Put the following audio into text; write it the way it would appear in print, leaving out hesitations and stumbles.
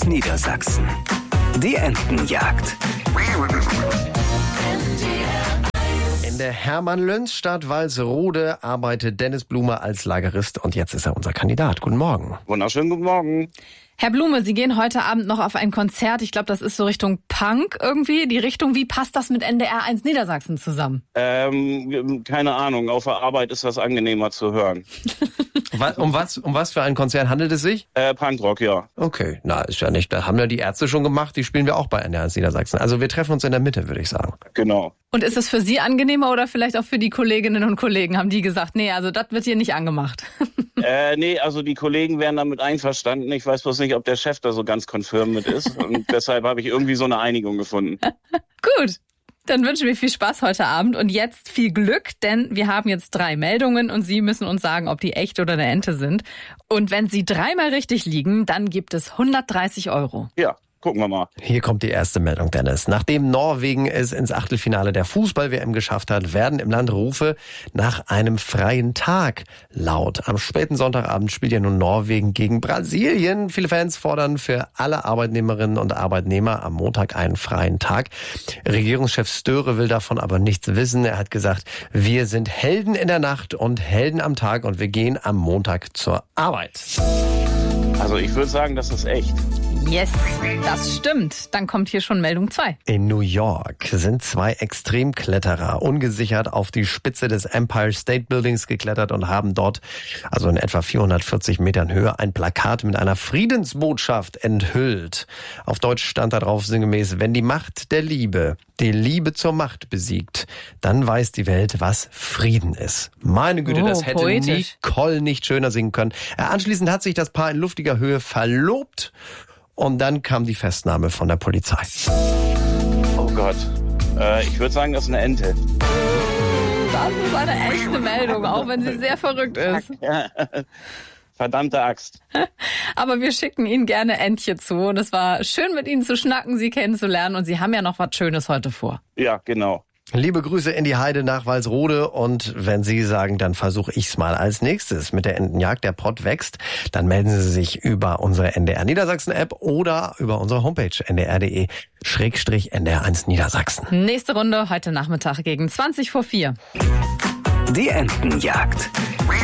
Niedersachsen. Die Entenjagd. In der Hermann-Löns-Stadt Walsrode arbeitet Dennis Blume als Lagerist und jetzt ist er unser Kandidat. Guten Morgen. Wunderschönen guten Morgen. Herr Blume, Sie gehen heute Abend noch auf ein Konzert. Ich glaube, das ist so Richtung Punk irgendwie. Die Richtung, wie passt das mit NDR 1 Niedersachsen zusammen? Keine Ahnung. Auf der Arbeit ist das angenehmer zu hören. Um was für ein Konzert handelt es sich? Punkrock, ja. Okay, ist ja nicht. Da haben ja die Ärzte schon gemacht. Die spielen wir auch bei NDR 1 Niedersachsen. Also wir treffen uns in der Mitte, würde ich sagen. Genau. Und ist es für Sie angenehmer oder vielleicht auch für die Kolleginnen und Kollegen? Haben die gesagt, nee, also das wird hier nicht angemacht? Nee, also die Kollegen wären damit einverstanden. Ich weiß bloß nicht, ob der Chef da so ganz konfirm mit ist. Und deshalb habe ich irgendwie so eine Einigung gefunden. Gut. Dann wünschen wir viel Spaß heute Abend und jetzt viel Glück, denn wir haben jetzt 3 Meldungen und Sie müssen uns sagen, ob die echt oder eine Ente sind. Und wenn Sie 3-mal richtig liegen, dann gibt es 130 €. Ja. Gucken wir mal. Hier kommt die erste Meldung, Dennis. Nachdem Norwegen es ins Achtelfinale der Fußball-WM geschafft hat, werden im Land Rufe nach einem freien Tag laut. Am späten Sonntagabend spielt ja nun Norwegen gegen Brasilien. Viele Fans fordern für alle Arbeitnehmerinnen und Arbeitnehmer am Montag einen freien Tag. Regierungschef Störe will davon aber nichts wissen. Er hat gesagt, wir sind Helden in der Nacht und Helden am Tag und wir gehen am Montag zur Arbeit. Also ich würde sagen, das ist echt. Yes, das stimmt. Dann kommt hier schon Meldung 2. In New York sind 2 Extremkletterer ungesichert auf die Spitze des Empire State Buildings geklettert und haben dort, also in etwa 440 Metern Höhe, ein Plakat mit einer Friedensbotschaft enthüllt. Auf Deutsch stand da drauf sinngemäß, wenn die Macht der Liebe die Liebe zur Macht besiegt, dann weiß die Welt, was Frieden ist. Meine Güte, das hätte poetisch. Nicole nicht schöner singen können. Anschließend hat sich das Paar in luftiger Höhe verlobt. Und dann kam die Festnahme von der Polizei. Oh Gott. Ich würde sagen, das ist eine Ente. Das ist eine echte Meldung, auch wenn sie sehr verrückt ist. Verdammte Axt. Aber wir schicken Ihnen gerne Entchen zu. Und es war schön, mit Ihnen zu schnacken, Sie kennenzulernen. Und Sie haben ja noch was Schönes heute vor. Ja, genau. Liebe Grüße in die Heide nach Walsrode und wenn Sie sagen, dann versuche ich's mal als nächstes mit der Entenjagd. Der Pott wächst, dann melden Sie sich über unsere NDR Niedersachsen App oder über unsere Homepage ndr.de/NDR1 Niedersachsen. Nächste Runde heute Nachmittag gegen 4:20. Die Entenjagd.